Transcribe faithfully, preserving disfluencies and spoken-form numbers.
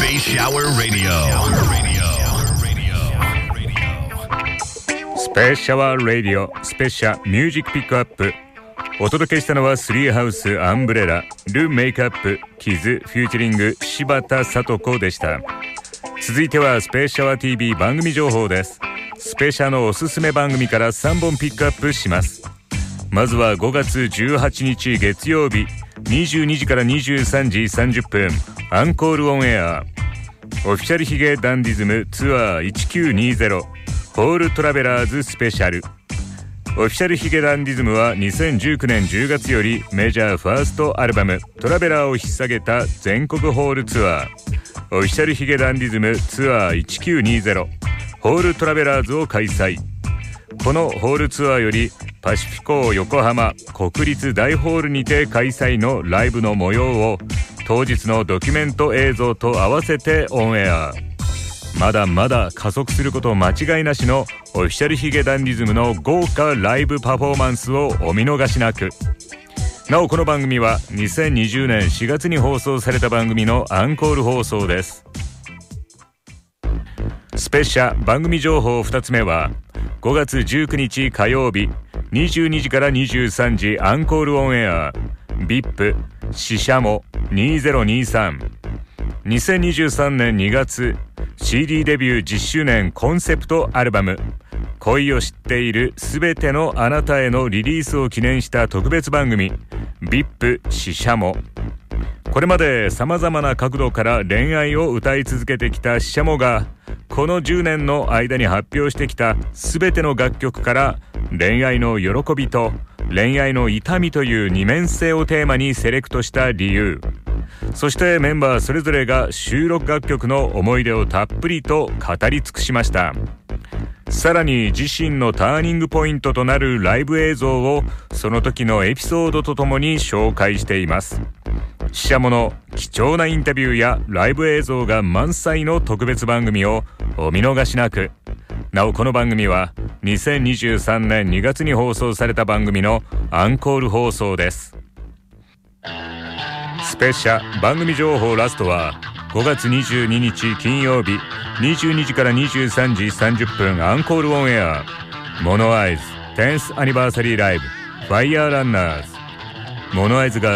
Space Shower Radio. スペーシャワーラディオスペシャミュージックピックアップ。お届けしたのはスリーハウスアンブレラルメイクアップキズフューチャリング柴田聡子でした。続いてはスペーシャワー ティービー 番組情報です。スペシャのおすすめ番組からさんぼんピックアップします。まずはごがつじゅうはちにち月曜日にじゅうにじからにじゅうさんじさんじゅっぷんアンコールオンエアオフィシャルヒゲダンディズムツアーせんきゅうひゃくにじゅうホールトラベラーズスペシャル。オフィシャルヒゲダンディズムはにせんじゅうきゅうねんじゅうがつよりメジャーファーストアルバムトラベラーを引っ提げた全国ホールツアーオフィシャルヒゲダンディズムツアーせんきゅうひゃくにじゅうホールトラベラーズを開催。このホールツアーよりパシフィコ横浜国立大ホールにて開催のライブの模様を当日のドキュメント映像と合わせてオンエア。まだまだ加速すること間違いなしのオフィシャルヒゲダンディズムの豪華ライブパフォーマンスをお見逃しなく。なおこの番組はにせんにじゅうねんしがつに放送された番組のアンコール放送です。スペシャ番組情報ふたつめはごがつじゅうくにち火曜日にじゅうにじからにじゅうさんじアンコールオンエア ブイアイピー シシャモにせんにじゅうさん。にせんにじゅうさんねんにがつ シーディー デビューじゅっしゅうねんコンセプトアルバム恋を知っているすべてのあなたへのリリースを記念した特別番組 ブイアイピー シシャモ。これまで様々な角度から恋愛を歌い続けてきたシシャモがこのじゅうねんの間に発表してきたすべての楽曲から恋愛の喜びと恋愛の痛みという二面性をテーマにセレクトした理由、そしてメンバーそれぞれが収録楽曲の思い出をたっぷりと語り尽くしました。さらに自身のターニングポイントとなるライブ映像をその時のエピソードとともに紹介しています。シシャモの貴重なインタビューやライブ映像が満載の特別番組をお見逃しなく。なおこの番組はにせんにじゅうさんねんにがつに放送された番組のアンコール放送です。スペシャ番組情報ラストはごがつにじゅうににち金曜日にじゅうにじからにじゅうさんじさんじゅっぷんアンコールオンエアモノアイズテンスアニバーサリーライブファイヤーランナーズ。モノアイズが